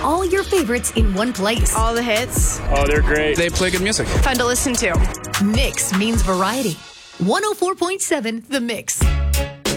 all your favorites in one place. All the hits. Oh, they're great. They play good music. Fun to listen to. Mix means variety. 104.7 The Mix.